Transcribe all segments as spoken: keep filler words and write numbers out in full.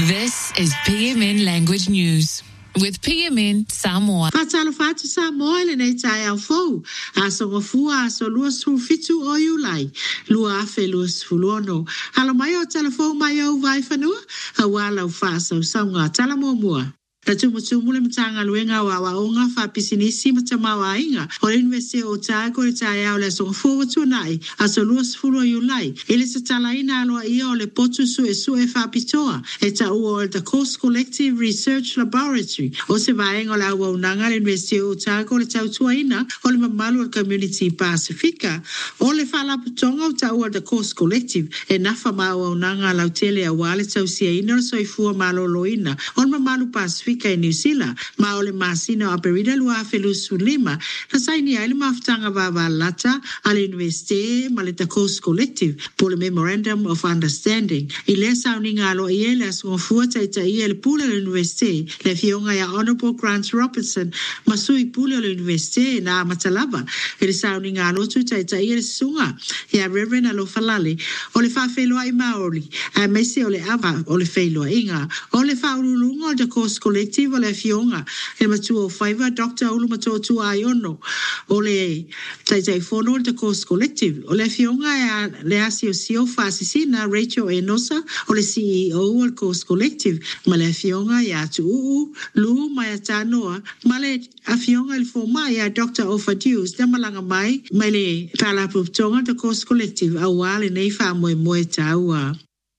This is P M N Language News with P M N Samoa. Fatalo fatu Samoa le nei tai au fou. Aso ngofua aso luas fitu o yulai. Lua afe luas fulono. Halo mai o telefon mai o vai fanua. Hawala u fasa u saunga talamo mua. Na tumutumu le mtanga luenga wa waonga fa pisinisi matamawa inga. Ole investe o tago le tai au le so fo tunai. Aso luas fulo yulai. Ele se talaina aloa ia o le potu su e su e fa pitoa. E ta ua o the Coast Collective Research Laboratory. O se vaenga o la ua unanga le investe o tago le tau tuaina. O le mamalu o Community Pacifica. O le fala putonga o ta ua the Coast Collective. E nafa ma ua unanga lau tele a wale tau sia ina o soifua maloloina. O le mamalu Pacifica in New Zealand, ma ole masina o aperida lua felu sulima, na saini aile maftanga vava lata al investe maleta Coast Collective po le Memorandum of Understanding. Ile sauninga alo iele asungo fuata ita iele pule le investe, le fionga ya Honorable Grant Robertson, masui pule le investe na matalaba. Ile sauninga alo tuta ita iele sunga, ya Reverend alo falale, ole fa felua i maori, a mese ole ava, ole felua inga, ole fa ululunga o the Coast Collective o le fionga e matua o faiva Doctor Ulu matua tua aiono o le taitai fono le Coast Collective o le fionga e le asi o sio fasisina Rachel Enosa o le C E O o le Coast Collective ma le fionga ya tu uu lu mai atanoa ma le a fionga le foma ya Doctor Ofadius te malanga mai mai le tala putonga the Coast Collective a wale nei fa moe moe taua.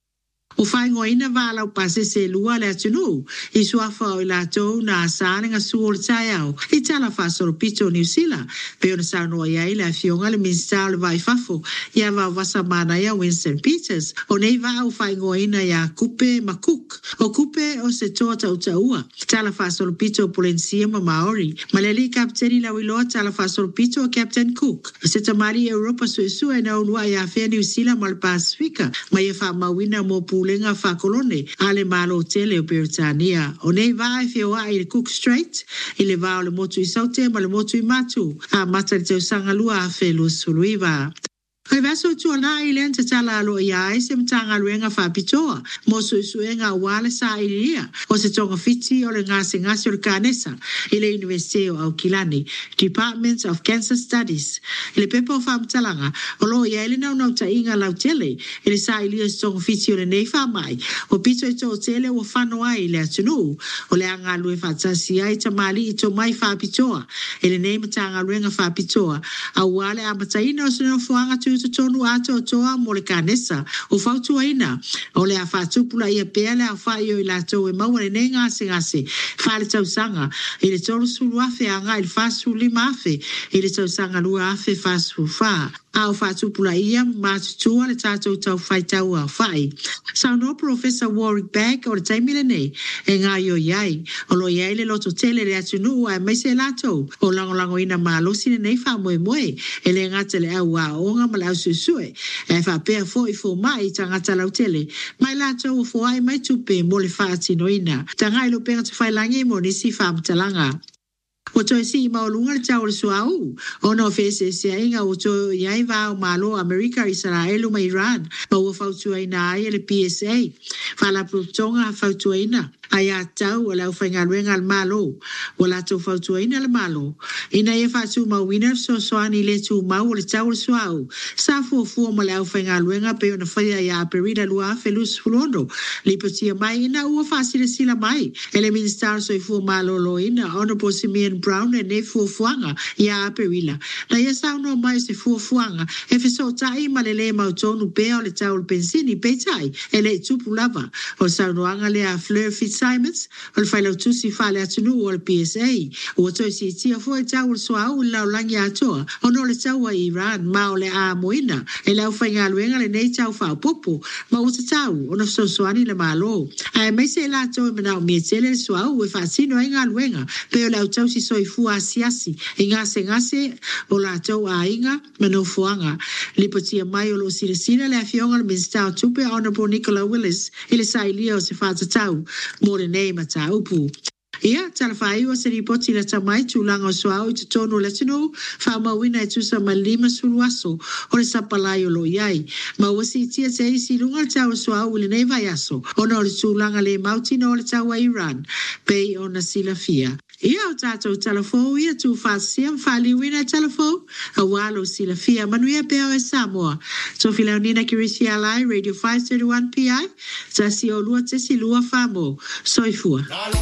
O fai ngoina vala o pase se lua le atunu. I suafa o ilatou na asane nga suol taiao. I tala fasoro pito New Zealand. Peo na saunoa ia ila fionga le minsta le vai fafo. Ia va vasa mana ia Winston Peters. O nei va o fai ngoina ia kupe makuk. O kupe o se toa tau taua. Tala fasoro pito polensia ma Maori. Maleli kapteni la wiloa tala fasoro pito o Captain Cook. Se tamari Europa suesua na unua ia fea New Zealand mal Pacifica. Ma ia fa mawina mo pu lenga fa kolone ale malo tele o Britania o nei vai fio ai le Cook Strait ile va le motu i saute ma le motu i matu a mata te sanga lua fe lo suluiva. Kai vaso tua na i len te tala alo i ai se mtanga luenga fa pitoa. Mosu i suenga wale sa i lia. O se tonga fiti o le ngase ngase o le kanesa. I le Universite o Aukilani. Department of Cancer Studies. I le pepo fa mtalanga. O lo i ele nau nau ta inga lau tele. I le sa i lia se tonga fiti o le nei fa mai. O pito i to tele o whano ai i le atunu. O le anga lue fa tasi ai ta mali i to mai fa pitoa. I le nei mtanga luenga fa pitoa. A wale a mataina o se no fuanga tu to tonu ato toa mo le kanesa o fautu aina o le afatupula ia pea le afaio i latou e maua le nei ngase ngase fa le tausanga i le tolu sulu afe anga i le fasu lima afe i le tausanga lua afe fasu fa a o fatupula ia matutua le tatou tau faitau a fai sauno Professor Warwick Bag o le taimile nei e ngā yo iai o lo iai le loto tele le atunu a meise latou o lango lango ina malosi le nei fa moe moe e le ngata le au a onga ma au susue e fa pe fo i fo mai tangata lau tele mai la tau fo ai mai tupe mo le fati noina tanga i lo penga te failangi mo nisi fa mtalanga o toi si maulunga le tau le suau o no fese se inga o to iai va o malo Amerika Israel ma Iran ma o fautu aina ai le P S A fa la putonga fautu aina ai atau o lau whainga luenga al malo o la tau fautu aina le malo ina e fatu ma winner so soani le tu mau o le tau le suau sa fu fu ma lau whainga luenga pe ona whaia ia perida lua felus fulono li patia mai ina ua fasile sila mai ele minister so i fu malo lo ina Honorable Simeon Brown e ne fuafuanga ia aperila. Na ia sauno mai se fuafuanga e feso tai ma le le mautonu pea o le tau le pensini pe tai e le tupu lava o saunoanga le a Fleur Fitzsimons o le whailau tusi whale atunu o le P S A o toi si tia fo e tau le soa au lau langi atoa o no le tau a Iran ma o le a moina e lau whainga luenga le nei tau whao popo ma o te tau o na so soani le malo a e mai se la tau e manao mia tele le soa au e whaasino e ngā luenga pe o lau tau si so i fua asiasi i ngase ngase o la tau a inga mano fuanga lipatia mai o lo siresina le afionga le minsta o tupe Honorable Nicola Willis i le sailia o se whātatau mo le nei mata upu. Ia, talafai o se ripoti la tamai tūlanga o soao i te tono le tino, wha mawina e tusa ma lima suluaso, o le sapalai o lo iai. Ma wasi tia te isi lunga le tau o soao ule nei vai aso, ona o le tūlanga le mautina o le tau a Iran, pei o na sila fia. Ia o tātou talafou, ia tū whāsia, mwhali wina talafou, a walo sila fia, manuia peo e Samoa. So filau nina kirisi alai, Radio five thirty-one P I, sa si o lua te si lua whamo, soifua.